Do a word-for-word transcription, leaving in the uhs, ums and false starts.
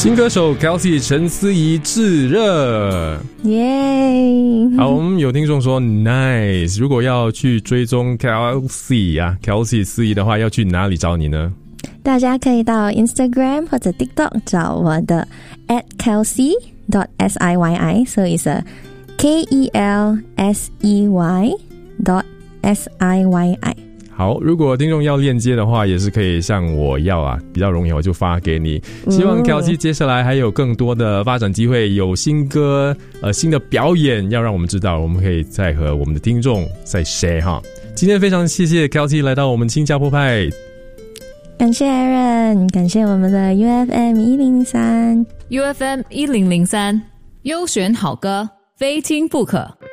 新歌手 Kelsey 陈思怡炙热耶、 yeah ！好，我们有听众说 nice， 如果要去追踪 Kelsey 啊 Kelsey 思怡的话，要去哪里找你呢？ 大家可以到 Instagram 或者 TikTok 找我的 at kelsey dot siyi， so it's a K E L S E Y dot S I Y I。 好，如果听众要链接的话，也是可以向我要啊，比较容易我就发给你。希望 Kelsey 接下来还有更多的发展机会，有新歌呃新的表演要让我们知道，我们可以再和我们的听众再 share 哈。今天非常谢谢 Kelsey 来到我们新加坡派， 感谢 Aaron， 感谢我们的 U F M 一零零三 U F M 一零零三优选好歌，非听不可。